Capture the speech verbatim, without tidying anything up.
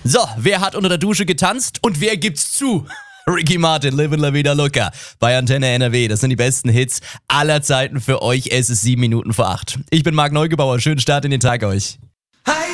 So, wer hat unter der Dusche getanzt und wer gibt's zu? Ricky Martin, Livin' La Vida Loca bei Antenne N R W. Das sind die besten Hits aller Zeiten für euch. Es ist sieben Minuten vor acht. Ich bin Marc Neugebauer. Schönen Start in den Tag euch.